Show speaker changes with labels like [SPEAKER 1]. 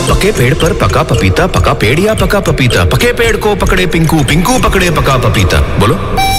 [SPEAKER 1] पके पेड़ पर पका पपीता, पका पेड़ या पका पपीता, पके पेड़ को पकड़े पिंकू, पिंकू पकड़े पका पपीता। बोलो।